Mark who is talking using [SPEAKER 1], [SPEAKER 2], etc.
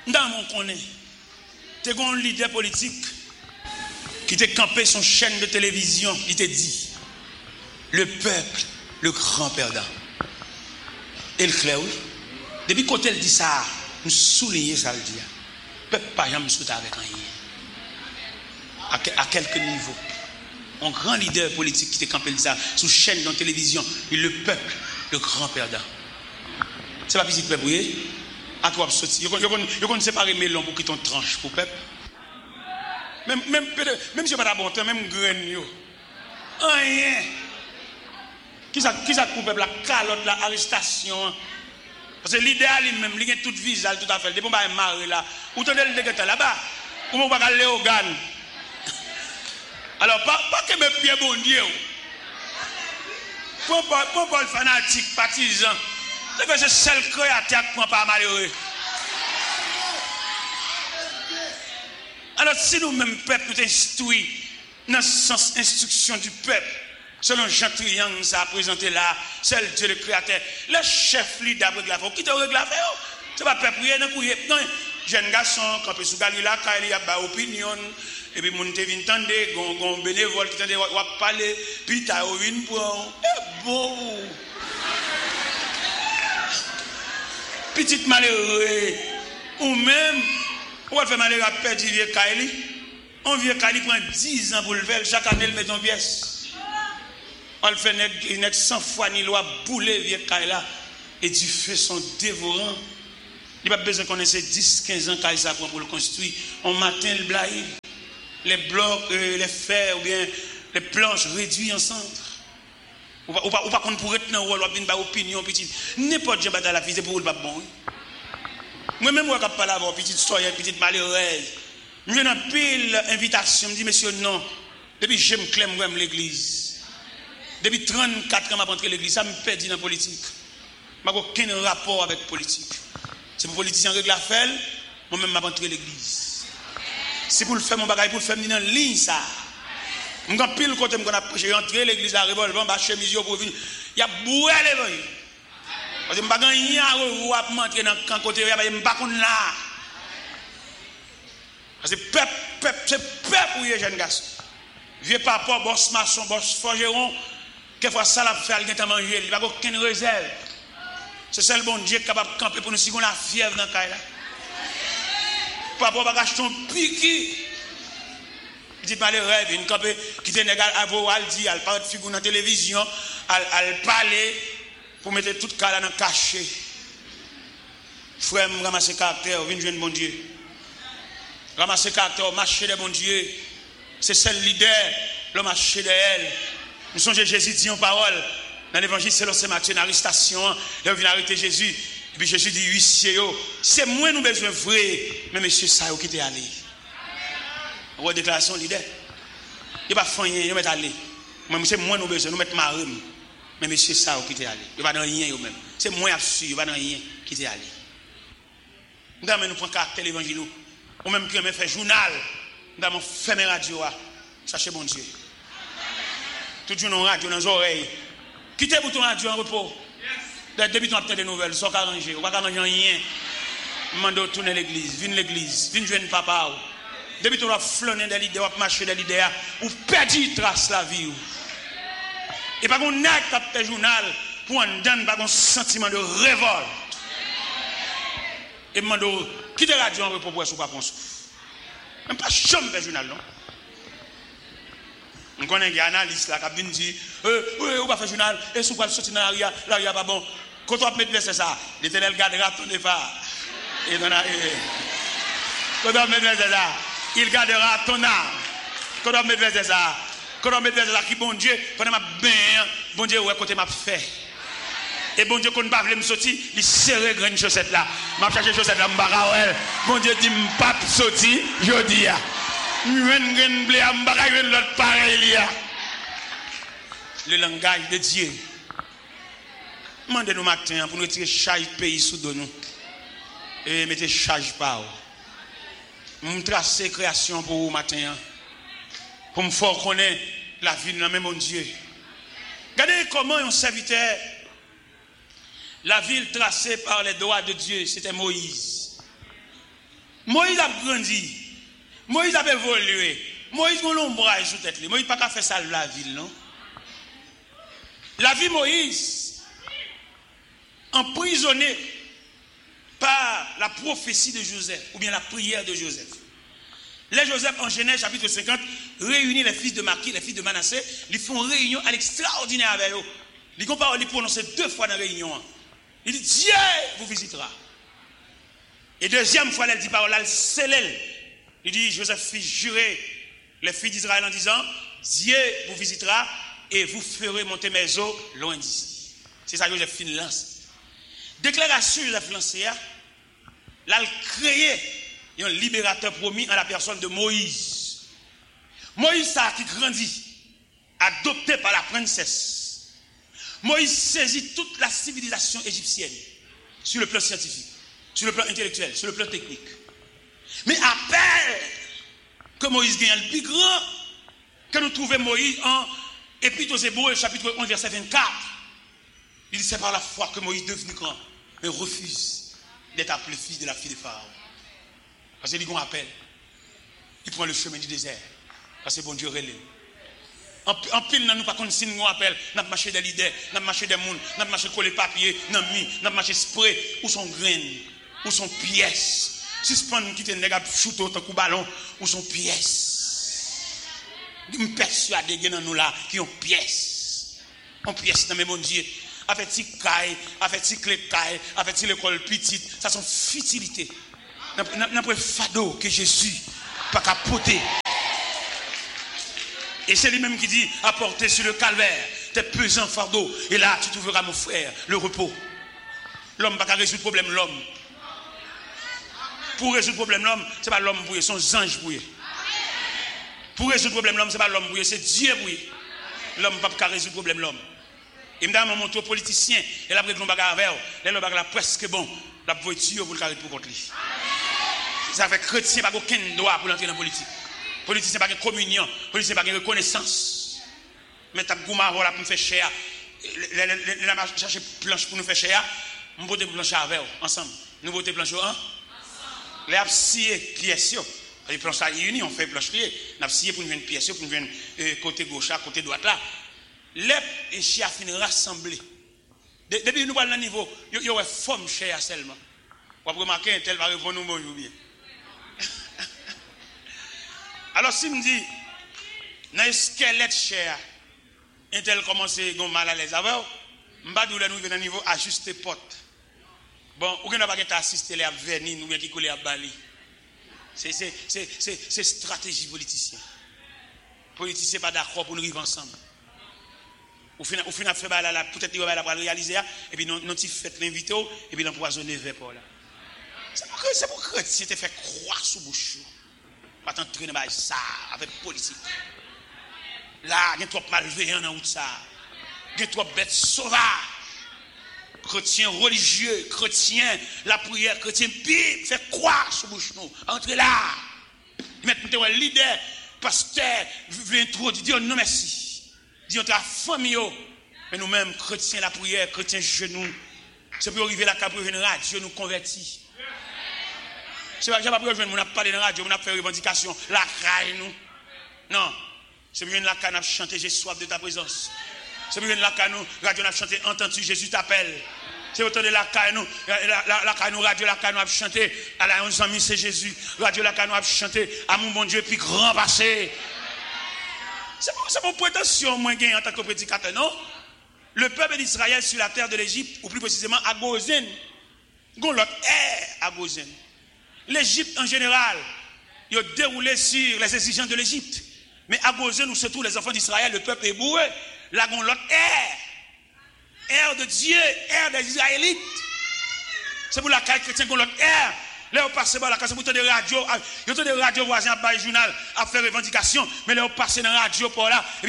[SPEAKER 1] Dans mon connaît, tu as un leader politique qui t'a campé son chaîne de télévision, il t'a dit le peuple, le grand perdant. Et le clair, oui. Depuis quand elle dit ça, nous soulignons ça le dit. Le peuple pas jamais souhaité avec rien. À quelques niveaux. Un grand leader politique qui t'a campé ça sous chaîne de télévision, et le peuple, le grand perdant. C'est pas petit peuple, oui. À quoi sortir? Vous ne séparer melon pour quitter ton tranche pour peuple. Même si pas bon temps, même graine rien. Qui ça pour peuple la calotte, la arrestation. Parce que l'idéal lui-même, il a tout visage, tout à fait. Des bon bah marre là. Ou t'en le dégueulasse là-bas. Ou on va aller au GAN. Alors pas que me bien bon Dieu. Pour le fanatique partisan. C'est que c'est seul créateur qui ne prend pas malheureux. Alors si nous-mêmes, peuple, nous instruisons dans le sens instruction du peuple, selon Jean Triangle, ça a présenté là, c'est Dieu le créateur, le chef leader de la fête, qui te règle la fête, c'est pas peuple, non, jeune garçon, quand il est sous Galila, quand il y a une opinion, et puis mon te vient tendre, gon bénévole qui tente de parler, puis tu as une pour bon. Petite malheureux, ou même, on va faire malheureux à perdre vieux Kaili. On vieux Kaili prend 10 ans pour le faire, chaque année il met en pièce. On le fait avec 100 fois ni loi bouler vieux Kaili et du feu sont dévorants. Il n'y a pas besoin qu'on ait 10-15 ans Kaili ça pour le construire. On matin le blaye, les blocs, les fers ou bien les planches réduits ensemble. Ou pas qu'on pourrait être dans le rôle, ou bien opinion, petite. N'importe quoi dans la vie, c'est pour le pas bon. Moi-même, je ne parle pas d'avoir petite histoire, petite malheureuse. Je viens dans pile invitation, je me dis, monsieur, non. Depuis que j'aime clairement l'église. Depuis 34 ans, je rentré l'église, ça me perdit dans la politique. Je n'ai aucun rapport avec la politique. C'est pour les politiciens règle la faire, moi-même, je rentré l'église. C'est pour le faire mon bagage, pour le faire dans la ligne, ça. Je suis pile côté, je suis rentré l'église, la revolver, je suis chemise pour venir. Il y a boué l'évangile. Parce que je ne suis pas rentrer dans le côté, je ne suis pas là. Parce que peuple, c'est peuple pour les jeunes garçons. Vieux papa, boss maçon, boss forgeron, quelquefois ça l'a fait, il a mangé, il n'y a aucune réserve. C'est seul bon Dieu capable de camper pour nous si on a la fièvre dans le cas. Papa va acheter un piquet. Dites-moi les rêves, une camper qui est négal à vous, elle dit, elle parle de figure dans la télévision, elle parle pour mettre tout le cas dans le cachet. Frère, je ramasse le caractère, viens jouer bon Dieu. Ramasse le caractère, marcher de bon Dieu. C'est celle leader, le marché de elle. Nous sommes Jésus dit en parole. Dans l'évangile, c'est l'océan Matthieu, dans l'arrestation, là, vient arrêter Jésus. Et puis Jésus dit, huissier, c'est moi nous besoin vrai, mais monsieur, ça, qui t'est allé. Votre déclaration leader. Il n'y a pas de rien, il va aller. C'est moi nous besoin, nous mettre marine. Mais monsieur, ça, qui t'est allé. Il n'y a pas de rien, même. C'est moi absolu, il n'y a pas de rien qui t'est allé. Nous prenons caractère l'évangile. Ou même qui fait journal. Nous avons fait mes radios. Sachez bon Dieu. Tout le jour, nous radio dans les oreilles. Quittez pour ton radio en repos. Depuis tu as des nouvelles, sans arranger. On va pas arranger rien. Mando tourner l'église, viens l'église, viens jouer papa. Depuis tu vas flâner dans l'idée, ou marcher dans l'idée, ou perdre trace la vie. Et pas qu'on n'a pas fait journal pour en donner pas un sentiment de révolte. Et mando quittez la radio en repos pour pas qu'on souffre. Même pas chambre de journal non. On connaît un analyste là qui vient dire on va faire journal et si on va sortir dans l'aria pas bon. Quand on va mettre verset ça, l'Éternel gardera ton effort. Et quand on va mettre verset ça, il gardera ton âme. Quand on va mettre verset ça, qui bon Dieu, pendant ma bien, bon Dieu ouais côté m'a fait. Et bon Dieu qu'on ne pas me sortir, il serre graine chaussette là. M'a chercher chaussette là m'bara bon Dieu dit m'pas sortir, je dis ya. Le langage de Dieu. Demandez-nous matin pour nous retirer chaque pays sous nous. Et mettez charge par vous. Nous tracer création pour vous matin. Pour me faire connaître la vie de notre même Dieu. Regardez comment un serviteur, la ville tracée par les doigts de Dieu, c'était Moïse. Moïse a grandi. Moïse a évolué. Moïse a un ombrage sous tête. Moïse n'a pas fait ça la ville, non? La vie Moïse, emprisonné par la prophétie de Joseph, ou bien la prière de Joseph. Les Joseph, en Genèse chapitre 50, réunit les fils de Maki, les fils de Manassé, ils font réunion à l'extraordinaire avec eux. Ils prononcent 2 fois dans la réunion. Il dit, Dieu vous visitera. Et deuxième fois, elle dit parole, elle scelle. Il dit, Joseph fit jurer les filles d'Israël en disant, Dieu vous visitera et vous ferez monter mes eaux loin d'ici. C'est ça que Joseph fin lance. Déclaration Joseph lancée, là, il créé un libérateur promis en la personne de Moïse. Moïse, ça qui grandit, adopté par la princesse. Moïse saisit toute la civilisation égyptienne sur le plan scientifique, sur le plan intellectuel, sur le plan technique. Mais après que Moïse gagne le plus grand, que nous trouvons Moïse en Épître aux Hébreux, chapitre 11, verset 24. Il dit, c'est par la foi que Moïse devenu grand, mais refuse d'être appelé fils de la fille de Pharaon. Parce qu'il dit qu'on appelle. Il prend le chemin du désert. Parce que bon Dieu relève. En pile, nous pas qu'on signe, nous appelle. Nous marché des leaders, nous marché des mouns, nous marché coller papier, nous marché spray, ou son grain, ou son pièce. Suspend qui te nègre shoot autant coup ballon, ou son pièce. Je me persuade que nous là qui ont pièce. On pièce dans mes bon Dieu. Avec ti caille, avec ti clé caille, avec ti l'école petite, ça sont futilités. N'a pas fado que Jésus pas capoter. Et c'est lui-même qui dit apporter sur le calvaire tes pesants fardeaux et là tu trouveras mon frère le repos. L'homme pas résoudre le problème l'homme. Pour résoudre le problème l'homme, c'est pas l'homme bouillé, son ange bouillé. Pour résoudre le problème l'homme, c'est pas l'homme bouillé, c'est Dieu bouillé. L'homme pas résoudre le problème l'homme. Et me mon montre politicien et la règle bagarre avec les le bagarre presque bon, la voiture pour le carré pour contre lui. Ça fait chrétien pas aucun droit pour entrer dans la politique. Politicien pas de communion, politicien pas de reconnaissance. Mais t'as gouma voilà pour me faire cher. La chercher planche pour nous faire cher. On vote planche avec ensemble. Nous voter planche ensemble. Les absier pièces yo. Les planches ça réuni, on fait planche lié. N'absier pour nous une pièce pour nous une côté gauche, côté droite là. Les chia fin rassemblés. Depuis nous parlons niveau, il y aurait forme cher seulement. Vous remarquez un tel va répondre nous bonjour bien. Alors si me dit dans le squelette cher, un tel commence à mal à l'aise avec vous, m'ba doule nous venir niveau ajuster porte. Bon, ou n'a pas qu'à assister les venir nous qui coller à Bali. C'est stratégie politicien. Politicien pas d'accord pour nous vivre ensemble. Au final fait là peut-être il va réaliser et puis non tu fait l'inviter et puis l'empoisonner vers là. C'est pour que si tu fait croire sous bouche. Pas t'entraîner dans ça avec politique. Là, il y a trop malveillants dans ça. Il y a trop bêtes sauvages. Chrétiens religieux, chrétiens, la prière, chrétien, Bible, fait croire sous bouche nous. Entrez là. Maintenant, le leader, pasteur, vient trop dire non merci. Dire ta famille. Mais nous-mêmes, chrétiens, la prière, chrétiens, genoux. C'est pour arriver là, pour une radio, nous convertir. C'est pas pour rejoindre, on a parlé dans la radio, on a fait revendication, la caille nous. Non. C'est pour la caille, on a chanté, j'ai soif de ta présence. C'est pour la caille, nous, radio, on a chanté, entends-tu, Jésus t'appelle. C'est autant de la caille, nous, la caille, nous, radio, la caille, nous a chanté, à la 11 amis, c'est Jésus. Radio, la caille, nous a chanté, à mon bon Dieu, puis grand passé. C'est mon prétention, moi, en tant que prédicateur, non? Le peuple d'Israël sur la terre de l'Égypte, ou plus précisément à Gozen, l'autre air à Gozen. L'Égypte en général, il a déroulé sur les exigences de l'Égypte. Mais à Gozen, où se trouvent les enfants d'Israël, le peuple hébreu, là, on a l'autre air de Dieu, air des Israélites. C'est pour la caille chrétienne qu'on a l'autre air. Là, on passe par la casse, il y a des radios voisins à faire journal, à faire revendication, mais là, on passe dans la radio pour là, et